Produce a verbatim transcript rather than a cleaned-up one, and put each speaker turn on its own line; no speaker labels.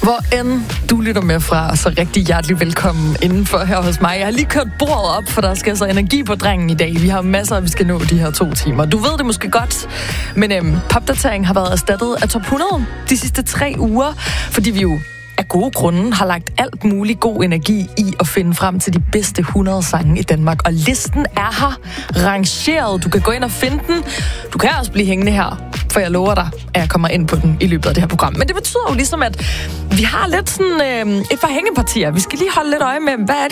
Hvor end du lytter med fra, så rigtig hjertelig velkommen indenfor her hos mig. Jeg har lige kørt bordet op, for der skal så energi på drengen i dag. Vi har masser, vi skal nå de her to timer. Du ved det måske godt, men øhm, popdatering har været erstattet af top hundrede de sidste tre uger, fordi vi jo af gode grunde har lagt alt muligt god energi i at finde frem til de bedste hundrede sange i Danmark. Og listen er her rangeret. Du kan gå ind og finde den. Du kan også blive hængende her, for jeg lover dig, at jeg kommer ind på den i løbet af det her program. Men det betyder jo ligesom, at vi har lidt sådan øh, et par hængepartier. Vi skal lige holde lidt øje med, hvad er det